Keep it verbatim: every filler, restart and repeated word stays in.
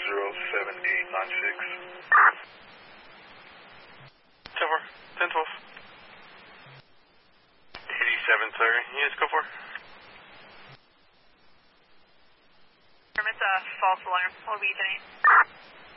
zero seven eight nine six. ten four, ten twelve. eighty-seven, sir. Units go for. It's a false alarm. What will be ten eight?